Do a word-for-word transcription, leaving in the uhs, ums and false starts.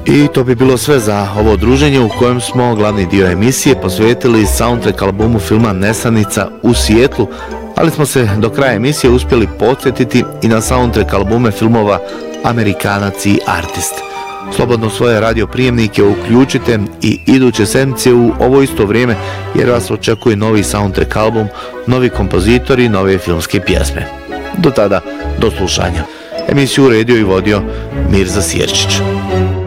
I to bi bilo sve za ovo druženje u kojem smo glavni dio emisije posvetili soundtrack albumu filma Nesanica u Sijetlu, ali smo se do kraja emisije uspjeli podsjetiti i na soundtrack albume filmova Amerikanac i Artist. Slobodno svoje radioprijemnike uključite i iduće sedmice u ovo isto vrijeme jer vas očekuje novi soundtrack album, novi kompozitori, nove filmske pjesme. Do tada, do slušanja. Emisiju uredio i vodio Mirza Sjerčić.